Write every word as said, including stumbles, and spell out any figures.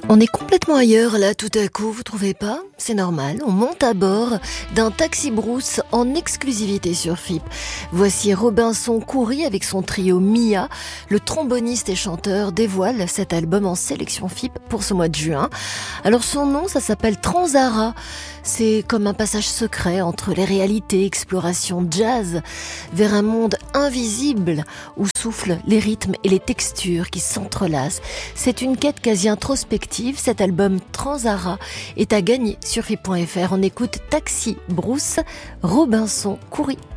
On est complètement ailleurs là tout à coup, vous trouvez pas? C'est normal, on monte à bord d'un taxi brousse en exclusivité sur F I P. Voici Robinson Coury avec son trio Mia. Le tromboniste et chanteur dévoile cet album en sélection F I P pour ce mois de juin. Alors son nom, ça s'appelle Transara. C'est comme un passage secret entre les réalités, exploration jazz, vers un monde invisible où soufflent les rythmes et les textures qui s'entrelacent. C'est une quête quasi introspective. Cet album Transara est à gagner sur F I P point F R. On écoute Taxi Brousse, Robinson Coury.